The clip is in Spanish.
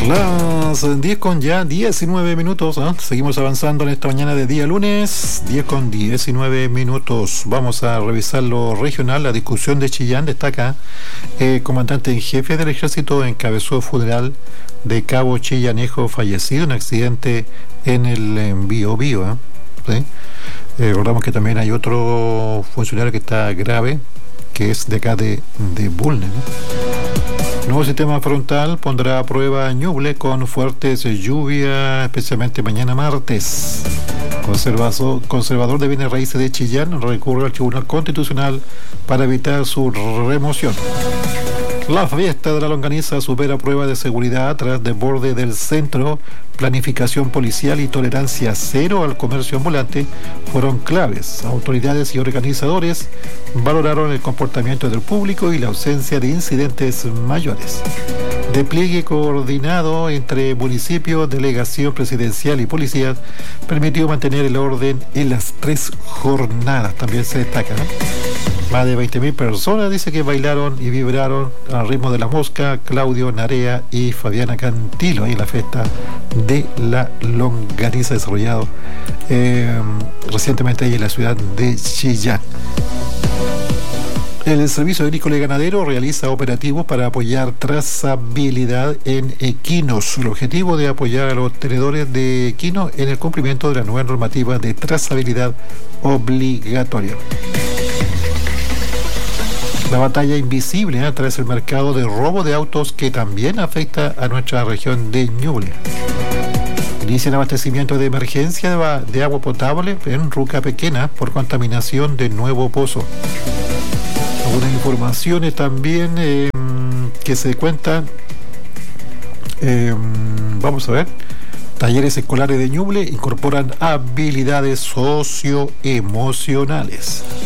Las 10 con ya 19 minutos, ¿eh? Seguimos avanzando en esta mañana de día lunes, 10 con 19 minutos. Vamos a revisar lo regional. La discusión de Chillán destaca: comandante en jefe del ejército encabezó funeral de cabo chillanejo fallecido en accidente en el Biobío, ¿sí? Recordamos que también hay otro funcionario que está grave, que es de acá de Bulnes, ¿no? Nuevo sistema frontal pondrá a prueba Ñuble con fuertes lluvias, especialmente mañana martes. Conservador de bienes raíces de Chillán recurre al Tribunal Constitucional para evitar su remoción. La fiesta de la longaniza supera prueba de seguridad tras desborde del centro. Planificación policial y tolerancia cero al comercio ambulante fueron claves. Autoridades y organizadores valoraron el comportamiento del público y la ausencia de incidentes mayores. Despliegue coordinado entre municipios, delegación presidencial y policías permitió mantener el orden en las 3 jornadas. También se destaca, ¿no? Más de 20.000 personas, dice, que bailaron y vibraron al ritmo de la mosca. Claudio Narea y Fabiana Cantilo, ahí en la fiesta de la longaniza desarrollado recientemente ahí en la ciudad de Chillán. El Servicio Agrícola y Ganadero realiza operativos para apoyar trazabilidad en equinos. El objetivo de apoyar a los tenedores de equinos en el cumplimiento de la nueva normativa de trazabilidad obligatoria. La batalla invisible tras el mercado de robo de autos que también afecta a nuestra región de Ñuble. Inicia el abastecimiento de emergencia de agua potable en Ruca Pequena por contaminación de nuevo pozo. Algunas informaciones también que se cuentan. Vamos a ver. Talleres escolares de Ñuble incorporan habilidades socioemocionales.